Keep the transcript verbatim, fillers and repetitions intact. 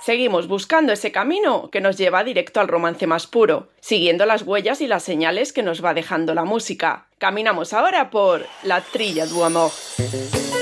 Seguimos buscando ese camino que nos lleva directo al romance más puro, siguiendo las huellas y las señales que nos va dejando la música. Caminamos ahora por La Trilla du Amor.